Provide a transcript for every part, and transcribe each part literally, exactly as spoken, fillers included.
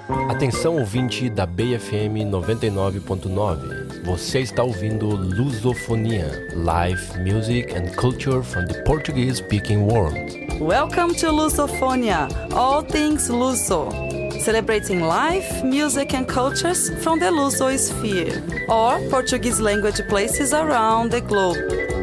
Atenção ouvinte da B F M noventa e nove ponto nove. Você está ouvindo Lusofonia, live music and culture from the Portuguese-speaking world. Welcome to Lusofonia, all things Luso. Celebrating life, music and cultures from the Lusosphere, or Portuguese language places around the globe.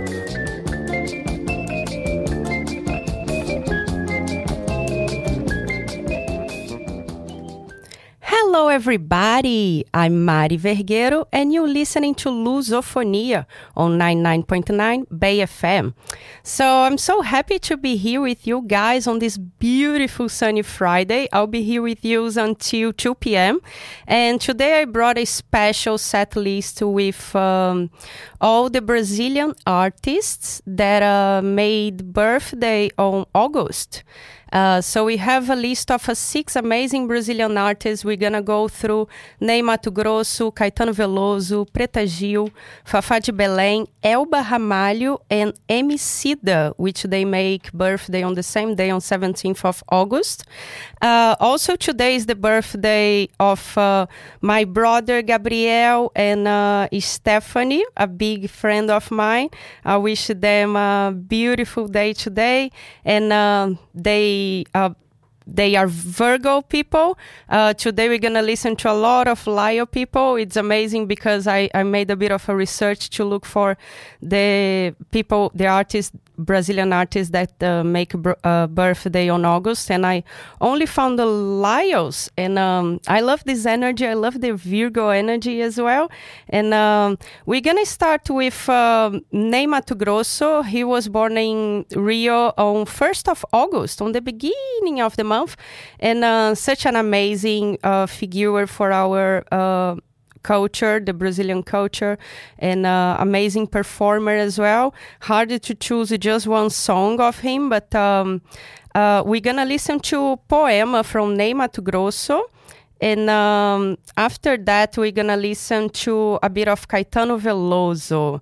Hello everybody, I'm Mari Vergueiro and you're listening to Lusofonia on ninety-nine point nine Bay F M. So I'm so happy to be here with you guys on this beautiful sunny Friday. I'll be here with you until two p.m. and today I brought a special set list with um, all the Brazilian artists that uh, made birthday on August. Uh, so we have a list of uh, six amazing Brazilian artists. We're going to go through Ney Matogrosso, Caetano Veloso, Preta Gil, Fafá de Belém, Elba Ramalho, and Emicida, which they make birthday on the same day, on seventeenth of August. Uh, also today is the birthday of uh, my brother Gabriel and uh, Stephanie, a big friend of mine. I wish them a beautiful day today, and uh, they Uh, they are Virgo people. Uh, today we're going to listen to a lot of Leo people. It's amazing because I, I made a bit of a research to look for the people, the artists, Brazilian artists that uh, make br- uh, birthday on August. And I only found the Leos. And um, I love this energy. I love the Virgo energy as well. And um, we're going to start with um, Ney Matogrosso. He was born in Rio on first of August, on the beginning of the month. And uh, such an amazing uh, figure for our uh, culture, the Brazilian culture, and uh, amazing performer as well. Hard to choose just one song of him, but um, uh, we're gonna listen to Poema from Ney Matogrosso. And um, after that, we're going to listen to a bit of Caetano Veloso.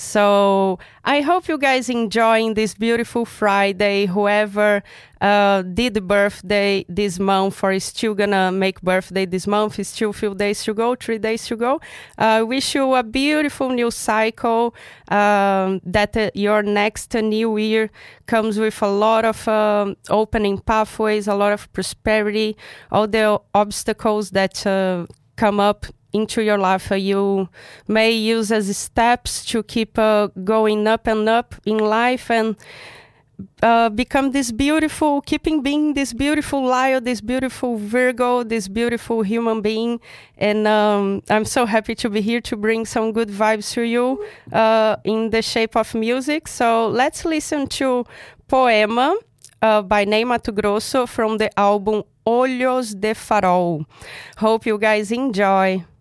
So I hope you guys enjoying this beautiful Friday. Whoever uh, did birthday this month or is still going to make birthday this month, is still a few days to go, three days to go. I uh, wish you a beautiful new cycle, um, that uh, your next uh, new year comes with a lot of um, opening pathways, a lot of prosperity, all the obstacles that uh, come up into your life, uh, you may use as steps to keep uh, going up and up in life and uh, become this beautiful, keeping being this beautiful Leo, this beautiful Virgo, this beautiful human being. And um, I'm so happy to be here to bring some good vibes to you uh, in the shape of music. So let's listen to Poema uh, by Ney Matogrosso from the album Olhos de Farol. Hope you guys enjoy.